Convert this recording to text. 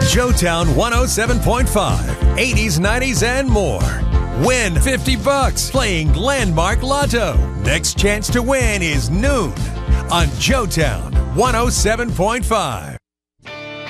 Joetown 107.5, 80s, 90s, and more. Win $50 playing Landmark Lotto. Next chance to win is noon on Joetown 107.5.